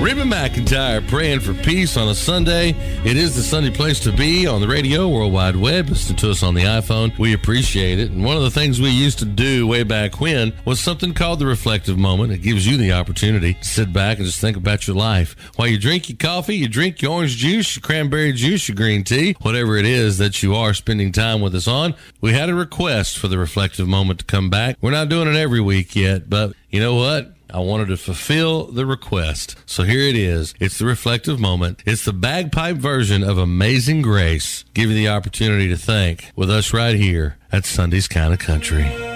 Reba McEntire praying for peace on a Sunday. It is the Sunday place to be on the radio, World Wide Web. Listen to us on the iPhone. We appreciate it. And one of the things we used to do way back when was something called the reflective moment. It gives you the opportunity to sit back and just think about your life. While you drink your coffee, you drink your orange juice, your cranberry juice, your green tea, whatever it is that you are spending time with us on. We had a request for the reflective moment to come back. We're not doing it every week yet, but you know what? I wanted to fulfill the request. So here it is. It's the reflective moment. It's the bagpipe version of Amazing Grace. Give you the opportunity to think with us right here at Sunday's Kind of Country.